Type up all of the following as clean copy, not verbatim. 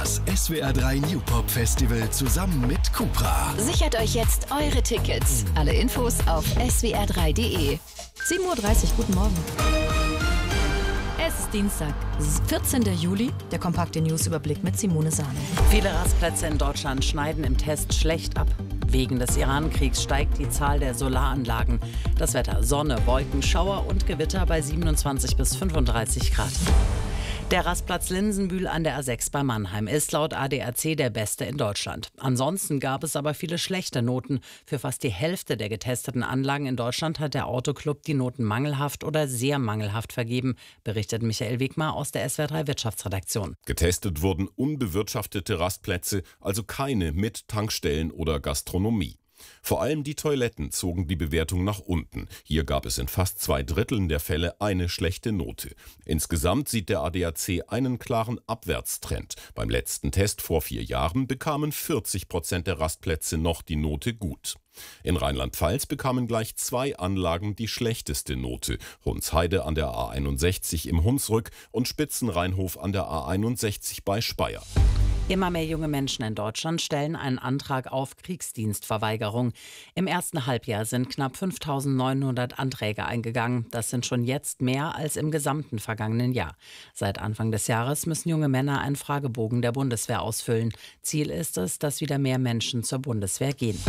Das SWR3 New Pop Festival zusammen mit Cupra. Sichert euch jetzt eure Tickets. Alle Infos auf swr3.de. 7:30 Uhr, guten Morgen. Es ist Dienstag, 14. Juli, der kompakte Newsüberblick mit Simone Sahne. Viele Rastplätze in Deutschland schneiden im Test schlecht ab. Wegen des Iran-Kriegs steigt die Zahl der Solaranlagen. Das Wetter: Sonne, Wolken, Schauer und Gewitter bei 27 bis 35 Grad. Der Rastplatz Linsenbühl an der A6 bei Mannheim ist laut ADAC der beste in Deutschland. Ansonsten gab es aber viele schlechte Noten. Für fast die Hälfte der getesteten Anlagen in Deutschland hat der Autoclub die Noten mangelhaft oder sehr mangelhaft vergeben, berichtet Michael Wegmar aus der SWR3 Wirtschaftsredaktion. Getestet wurden unbewirtschaftete Rastplätze, also keine mit Tankstellen oder Gastronomie. Vor allem die Toiletten zogen die Bewertung nach unten. Hier gab es in fast 2/3 der Fälle eine schlechte Note. Insgesamt sieht der ADAC einen klaren Abwärtstrend. Beim letzten Test vor 4 Jahren bekamen 40% der Rastplätze noch die Note gut. In Rheinland-Pfalz bekamen gleich 2 Anlagen die schlechteste Note. Hunsheide an der A61 im Hunsrück und Spitzenrheinhof an der A61 bei Speyer. Immer mehr junge Menschen in Deutschland stellen einen Antrag auf Kriegsdienstverweigerung. Im ersten Halbjahr sind knapp 5.900 Anträge eingegangen. Das sind schon jetzt mehr als im gesamten vergangenen Jahr. Seit Anfang des Jahres müssen junge Männer einen Fragebogen der Bundeswehr ausfüllen. Ziel ist es, dass wieder mehr Menschen zur Bundeswehr gehen.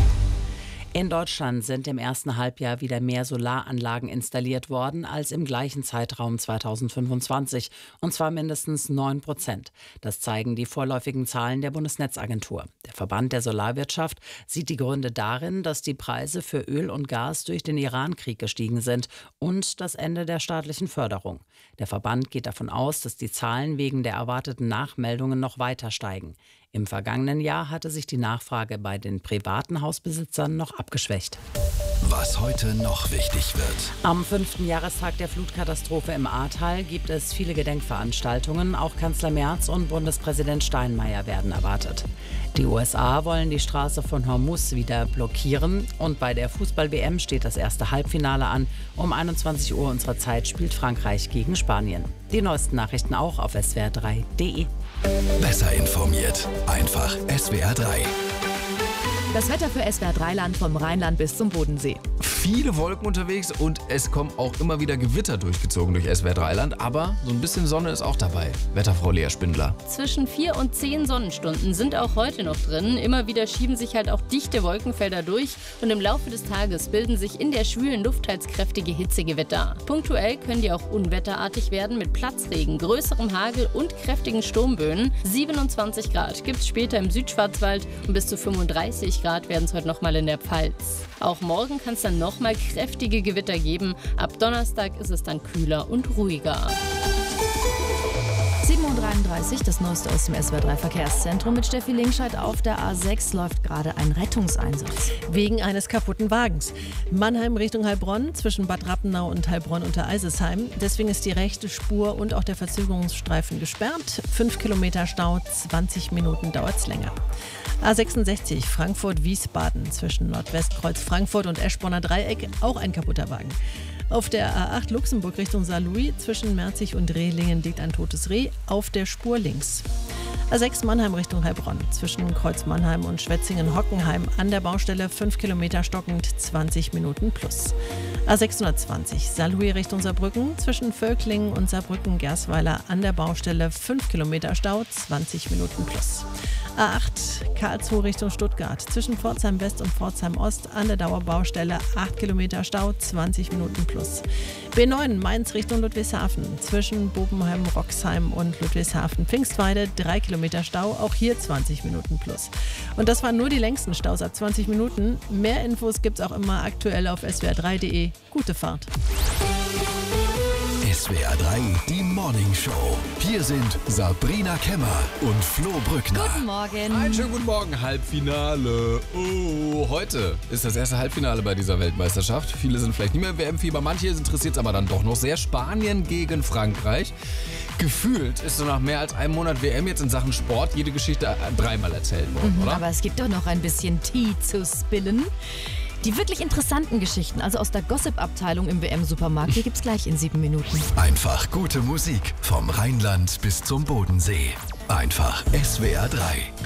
In Deutschland sind im ersten Halbjahr wieder mehr Solaranlagen installiert worden als im gleichen Zeitraum 2025, und zwar mindestens 9%. Das zeigen die vorläufigen Zahlen der Bundesnetzagentur. Der Verband der Solarwirtschaft sieht die Gründe darin, dass die Preise für Öl und Gas durch den Iran-Krieg gestiegen sind und das Ende der staatlichen Förderung. Der Verband geht davon aus, dass die Zahlen wegen der erwarteten Nachmeldungen noch weiter steigen. Im vergangenen Jahr hatte sich die Nachfrage bei den privaten Hausbesitzern noch abgeschwächt. Was heute noch wichtig wird. Am 5. Jahrestag der Flutkatastrophe im Ahrtal gibt es viele Gedenkveranstaltungen. Auch Kanzler Merz und Bundespräsident Steinmeier werden erwartet. Die USA wollen die Straße von Hormuz wieder blockieren. Und bei der Fußball-WM steht das erste Halbfinale an. Um 21 Uhr unserer Zeit spielt Frankreich gegen Spanien. Die neuesten Nachrichten auch auf swr3.de. Besser informiert. Einfach SWR3. Das Wetter für SWR3-Land vom Rheinland bis zum Bodensee. Viele Wolken unterwegs und es kommen auch immer wieder Gewitter durchgezogen durch SWR3-Land, aber so ein bisschen Sonne ist auch dabei. Wetterfrau Lea Spindler. Zwischen 4 und 10 Sonnenstunden sind auch heute noch drin. Immer wieder schieben sich halt auch dichte Wolkenfelder durch und im Laufe des Tages bilden sich in der schwülen Luft teils kräftige Hitzegewitter. Punktuell können die auch unwetterartig werden mit Platzregen, größerem Hagel und kräftigen Sturmböen. 27 Grad gibt es später im Südschwarzwald und bis zu 35 Grad werden es heute nochmal in der Pfalz. Auch morgen kann es dann nochmal kräftige Gewitter geben. Ab Donnerstag ist es dann kühler und ruhiger. 7:33 Uhr, das Neueste aus dem SWR3 Verkehrszentrum mit Steffi Linkscheid. Auf der A6 läuft gerade ein Rettungseinsatz. Wegen eines kaputten Wagens. Mannheim Richtung Heilbronn, zwischen Bad Rappenau und Heilbronn unter Eisesheim. Deswegen ist die rechte Spur und auch der Verzögerungsstreifen gesperrt. 5 Kilometer Stau, 20 Minuten dauert es länger. A66 Frankfurt-Wiesbaden, zwischen Nordwestkreuz Frankfurt und Eschborner Dreieck, auch ein kaputter Wagen. Auf der A8 Luxemburg Richtung Saarlouis, zwischen Merzig und Rehlingen liegt ein totes Reh, auf der Spur links. A6 Mannheim Richtung Heilbronn, zwischen Kreuz Mannheim und Schwetzingen-Hockenheim an der Baustelle 5 Kilometer stockend, 20 Minuten plus. A620 Saarlouis Richtung Saarbrücken, zwischen Völklingen und Saarbrücken-Gersweiler an der Baustelle 5 Kilometer Stau, 20 Minuten plus. A8 Karlsruhe Richtung Stuttgart, zwischen Pforzheim West und Pforzheim Ost an der Dauerbaustelle 8 Kilometer Stau, 20 Minuten plus. B9 Mainz Richtung Ludwigshafen, zwischen Bobenheim, Roxheim und Ludwigshafen-Pfingstweide 3 Kilometer Stau, auch hier 20 Minuten plus. Und das waren nur die längsten Staus ab 20 Minuten. Mehr Infos gibt's auch immer aktuell auf swr3.de. Gute Fahrt. SWR3, die Morning Show. Hier sind Sabrina Kemmer und Flo Brückner. Guten Morgen. Einen schönen guten Morgen, Halbfinale. Oh, heute ist das erste Halbfinale bei dieser Weltmeisterschaft. Viele sind vielleicht nicht mehr im WM-Fieber, manche interessiert es aber dann doch noch sehr. Spanien gegen Frankreich. Gefühlt ist so nach mehr als einem Monat WM jetzt in Sachen Sport jede Geschichte dreimal erzählt worden, oder? Aber es gibt doch noch ein bisschen Tee zu spillen. Die wirklich interessanten Geschichten, also aus der Gossip-Abteilung im WM-Supermarkt, die gibt's gleich in 7 Minuten. Einfach gute Musik vom Rheinland bis zum Bodensee. Einfach SWR 3.